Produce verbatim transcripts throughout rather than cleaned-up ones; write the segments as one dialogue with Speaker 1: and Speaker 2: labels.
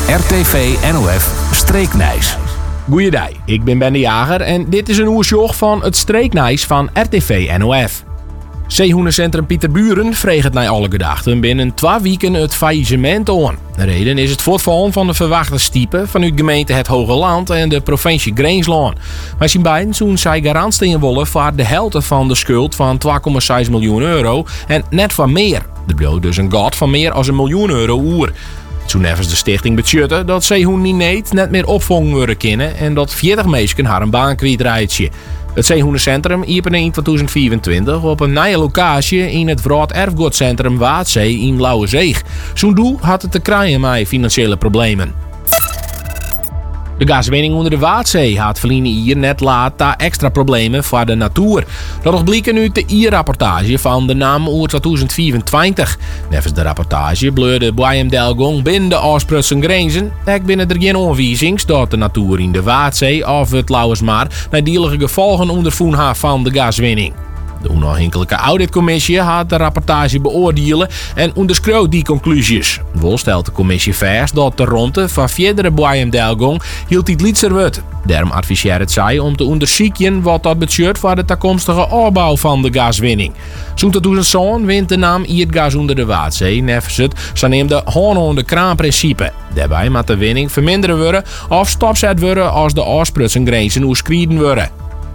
Speaker 1: R T V N O F Streeknijs.
Speaker 2: Goeiedag, ik ben Ben de Jager en dit is een oersjog van het Streeknijs van R T V N O F. Zeehoendencentrum Pieterburen vreeg het naar alle gedachten binnen twee weken het faillissement aan. De reden is het voortvallen van de verwachte stiepen vanuit gemeente Het Hoge Land en de provincie Greenslaan. Wij zien beiden toen zij garant steken willen voor de helft van de schuld van twee komma zes miljoen euro en net van meer. Dat bedoelt dus een gat van meer dan een miljoen euro oer. Toen nevens de stichting beschutten dat zeehoen niet net meer opvangen worden kunnen en dat veertig mensen haar een baan kwijtraadje. Het Zeehoendencentrum opende in tweeduizend vierentwintig op een nieuwe locatie in het Wraad Erfgoedcentrum Waadzee in Lauwerzeeg. Zo'n doel had het te krijgen met financiële problemen. De gaswinning onder de Waadzee had verliezen hier net laat daar extra problemen voor de natuur. Dat nog blijkt nu de I R-rapportage van de naam oer tweeduizend vierentwintig. Nevens de rapportage bleurde Boeiem Delgong binnen de afsprutsen grenzen. Ook binnen er geen aanwijzings dat de natuur in de Waadzee of het Lauwersmaar nadelige gevolgen ondervoen heeft van de gaswinning. De onafhankelijke auditcommissie had de rapportage beoordelen en onderschreef die conclusies. Wel stelt de commissie vast dat de ronde van verdere Boeiem Delgong hield dit lietser wordt. Daarom adviseert het zij om te onderzoeken wat dat betekent voor de toekomstige opbouw van de gaswinning. Zo'n tweeduizend zes wint de naam Iergas onder de Waadzee nevens het zogenaamde haan-aan-de kraan-principe. Daarbij moet de winning verminderen worden of stopzet worden als de afsprutsenggrenzen overschreden worden.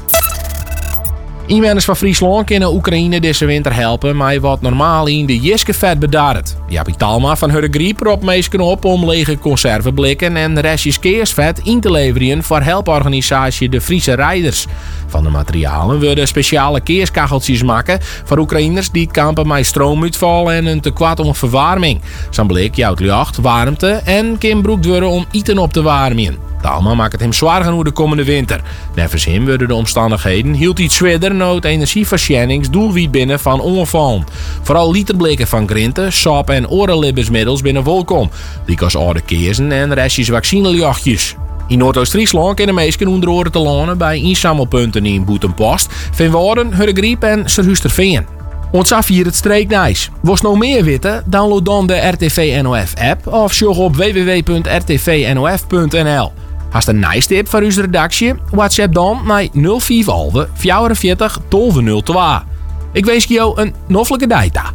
Speaker 2: Inwoners van Friesland kunnen Oekraïne deze winter helpen met wat normaal in de Jiske vet bedaart. Jaapie Talma van Hurre Griep roept meesken op om lege conserveblikken en restjes keersvet in te leveren voor helporganisatie De Friese Rijders. Van de materialen worden speciale keerskacheltjes maken voor Oekraïners die kampen met stroomuitval en een tekort om verwarming. Zo'n blik jouwt lucht, warmte en kan gebruikt worden om eten op te warmen. Talma maakt het hem zwaar genoeg de komende winter. Nevens hem worden de omstandigheden hield iets zwaarder nood energieverschijningsdoelwiet binnen van onvallen. Vooral literblikken van grinten, sap en orenlibbersmiddels binnen welkom. Liek oude keersen en restjes vaccinejachtjes. In Noordoost-Friesland kunnen meesten onder oren te lonen bij inzamelpunten in Boetenpost, Veenwoorden, Hurregriep en Serhuisterveen. Ons af hier het Streeknijs. Was nog meer weten? Download dan de R T V N O F app of zorg op w w w punt r t v n o f punt n l. Hast een nice tip voor uw redactie? WhatsApp dan naar nul vier elf vierenveertig twaalf nul twee. Ik wens je een noffelijke data.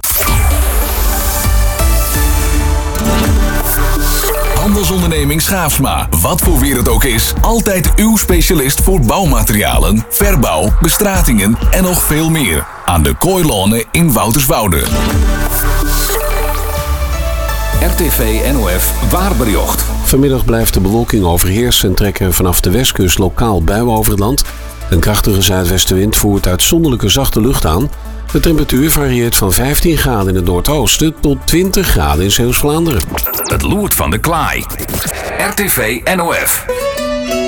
Speaker 1: Handelsonderneming Schaafsma. Wat voor weer het ook is, altijd uw specialist voor bouwmaterialen, verbouw, bestratingen en nog veel meer. Aan de Kooilonen in Wouterswoude. R T V N O F Waarbericht.
Speaker 3: Vanmiddag blijft de bewolking overheersen en trekken vanaf de westkust lokaal buien over het land. Een krachtige zuidwestenwind voert uitzonderlijke zachte lucht aan. De temperatuur varieert van vijftien graden in het noordoosten tot twintig graden in Zeeuws-Vlaanderen.
Speaker 1: Het loert van de klaai. R T V N O F.